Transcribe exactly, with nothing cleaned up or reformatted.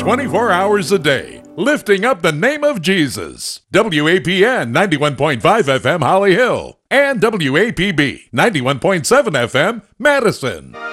twenty-four hours a day, lifting up the name of Jesus. W A P N ninety-one point five F M Holly Hill and W A P B ninety-one point seven F M Madison.